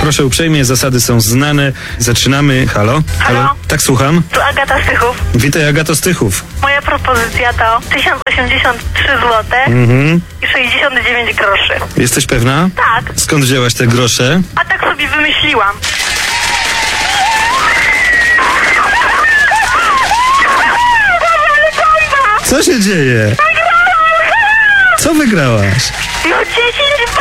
Proszę uprzejmie, zasady są znane. Zaczynamy. Halo? Halo? Tak, słucham. Tu Agata Stychów. Witaj, Agato Stychów. Moja propozycja to 1083 zł i 69 groszy. Jesteś pewna? Tak, Skąd wzięłaś te grosze? a tak sobie wymyśliłam. Co się dzieje? Co wygrałaś? No 10